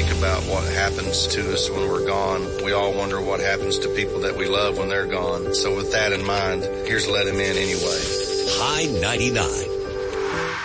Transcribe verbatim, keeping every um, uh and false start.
think about what happens to us when we're gone. We all wonder what happens to people that we love when they're gone. So with that in mind, here's Let Him In Anyway. High ninety-nine.